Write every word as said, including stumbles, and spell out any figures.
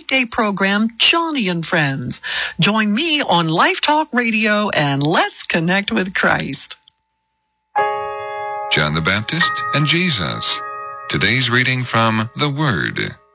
weekday program, Johnny and Friends. Join me on Life Talk Radio and let's connect with Christ. John the Baptist and Jesus. Today's reading from the Word.